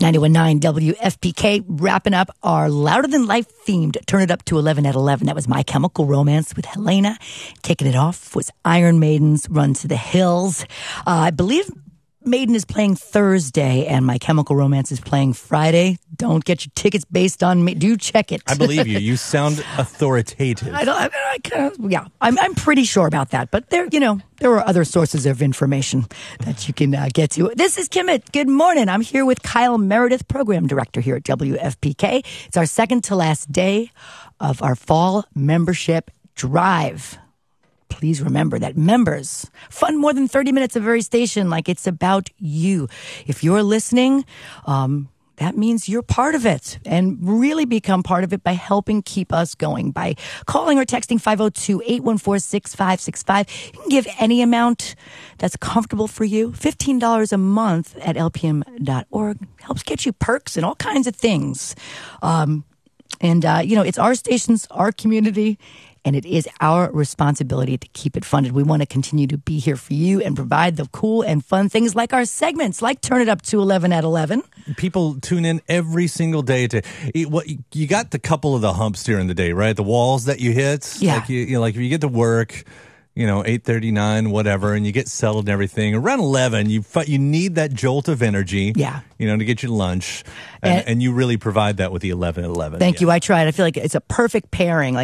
91.9 WFPK, wrapping up our Louder Than Life themed Turn It Up to 11 at 11. That was My Chemical Romance with Helena. Kicking it off was Iron Maiden's Run to the Hills. I believe Maiden is playing Thursday and My Chemical Romance is playing Friday. Don't get your tickets based on me. Do check it. I believe you. You sound authoritative. I'm pretty sure about that. But there are other sources of information that you can get to. This is Kimmit. Good morning. I'm here with Kyle Meredith, Program Director here at WFPK. It's our second to last day of our fall membership drive. Please remember that members fund more than 30 minutes of every station like it's about you. If you're listening, that means you're part of it, and really become part of it by helping keep us going, by calling or texting 502-814-6565. You can give any amount that's comfortable for you. $15 a month at lpm.org helps get you perks and all kinds of things. It's our stations, our community, and it is our responsibility to keep it funded. We want to continue to be here for you and provide the cool and fun things like our segments, like Turn It Up to 11 at 11. People tune in every single day to you got the couple of the humps during the day, right? The walls that you hit. Yeah. Like if you get to work, 8:39, whatever, and you get settled and everything. Around 11, you need that jolt of energy. Yeah. To get your lunch. And you really provide that with the 11 at 11. Thank you. I tried. I feel like it's a perfect pairing.